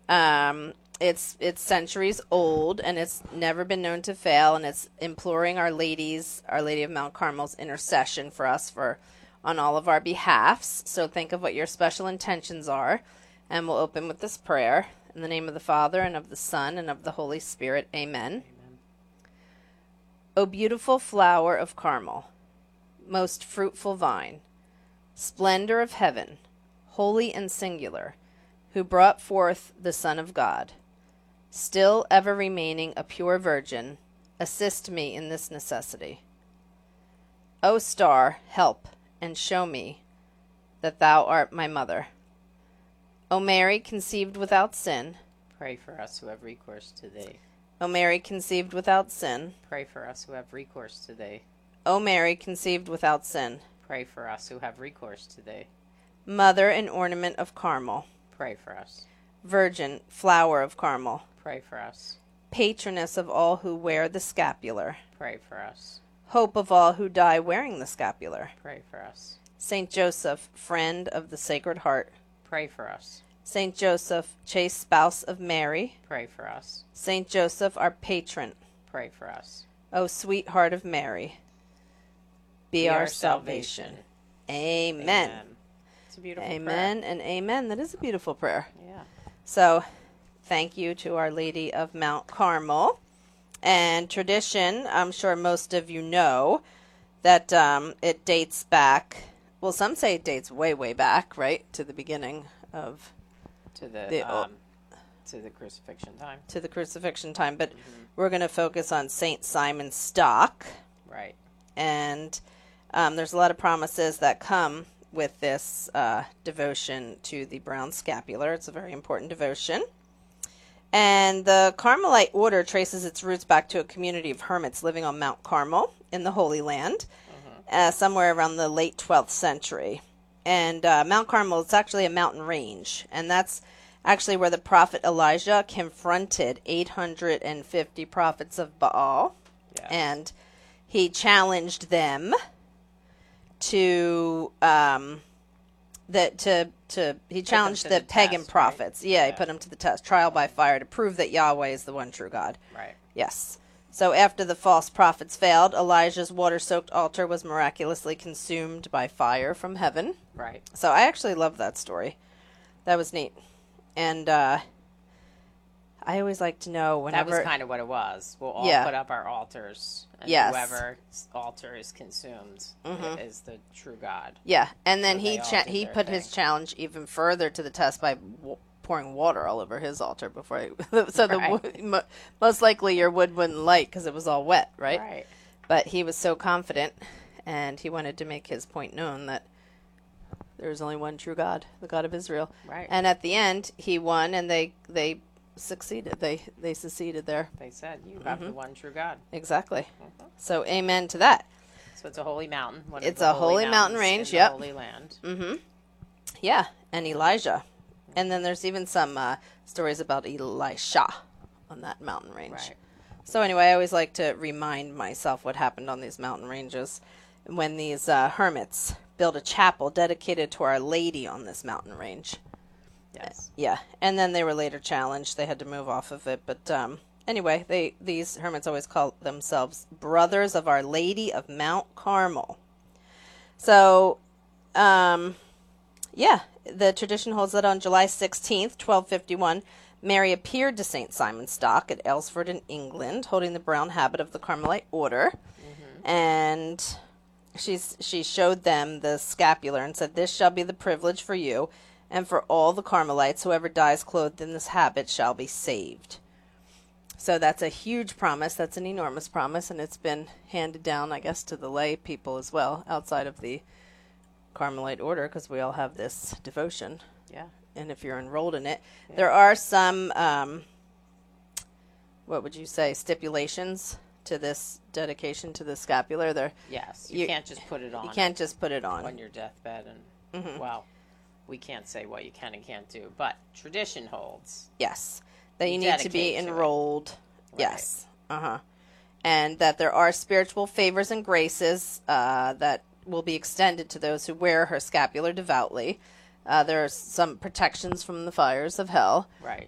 It's centuries old, and it's never been known to fail, and it's imploring Our Lady of Mount Carmel's intercession for us on all of our behalfs. So think of what your special intentions are, and we'll open with this prayer. In the name of the Father, and of the Son, and of the Holy Spirit. Amen. Amen. O beautiful flower of Carmel, most fruitful vine, splendor of heaven, holy and singular, who brought forth the Son of God, still ever remaining a pure virgin, assist me in this necessity. O star, help, and show me that thou art my mother. O Mary, conceived without sin, pray for us who have recourse to thee. O Mary, conceived without sin, pray for us who have recourse to thee. O Mary, conceived without sin, pray for us who have recourse to thee. Mother and ornament of Carmel, pray for us. Virgin, flower of Carmel, pray for us. Patroness of all who wear the scapular, pray for us. Hope of all who die wearing the scapular, pray for us. Saint Joseph, friend of the Sacred Heart, pray for us. Saint Joseph, chaste spouse of Mary, pray for us. Saint Joseph, our patron, pray for us. O sweet heart of Mary, be our salvation. Amen. Amen. It's a beautiful Amen prayer. And amen. That is a beautiful prayer. Yeah. So, thank you to Our Lady of Mount Carmel. And tradition, I'm sure most of you know, that it dates back, well, some say it dates way, way back, right, to the beginning of... To the crucifixion time. To the crucifixion time. But we're going to focus on St. Simon Stock. Right. And there's a lot of promises that come with this devotion to the brown scapular. It's a very important devotion. And the Carmelite order traces its roots back to a community of hermits living on Mount Carmel in the Holy Land, somewhere around the late 12th century. And Mount Carmel is actually a mountain range, and that's actually where the prophet Elijah confronted 850 prophets of Baal, and he challenged them to he challenged the pagan prophets. Right? Yeah, he put them to the test, trial by fire, to prove that Yahweh is the one true God. Right. Yes. So after the false prophets failed, Elijah's water-soaked altar was miraculously consumed by fire from heaven. Right. So I actually love that story. That was neat. And I always like to know whenever... That was kind of what it was. We'll all put up our altars, and whoever's altar is consumed is the true God. Yeah, and then so he put his challenge even further to the test by pouring water all over his altar before the most likely your wood wouldn't light because it was all wet, right? Right. But he was so confident, and he wanted to make his point known that there is only one true God, the God of Israel. Right. And at the end, he won, and they succeeded. They seceded there. They said, "You have the one true God." Exactly. So, amen to that. So it's a holy mountain. It's a holy mountain range. Yep. Holy land. Yeah, and Elijah. And then there's even some stories about Elisha on that mountain range. Right. So anyway, I always like to remind myself what happened on these mountain ranges when these hermits built a chapel dedicated to Our Lady on this mountain range. Yes. Yeah, and then they were later challenged. They had to move off of it. But anyway, these hermits always call themselves Brothers of Our Lady of Mount Carmel. So, the tradition holds that on July 16th, 1251, Mary appeared to St. Simon Stock at Aylesford in England, holding the brown habit of the Carmelite order. And she showed them the scapular and said, "This shall be the privilege for you, and for all the Carmelites. Whoever dies clothed in this habit shall be saved." So that's a huge promise. That's an enormous promise, and it's been handed down, I guess, to the lay people as well, outside of the Carmelite order, because we all have this devotion. Yeah. And if you're enrolled in it, there are some, what would you say, stipulations to this dedication to the scapular. Yes, you can't just put it on. You can't just put it on your deathbed, and well, we can't say what you can and can't do, but tradition holds. Yes, that you need to be enrolled. Right. Yes, and that there are spiritual favors and graces that will be extended to those who wear her scapular devoutly. There are some protections from the fires of hell. Right.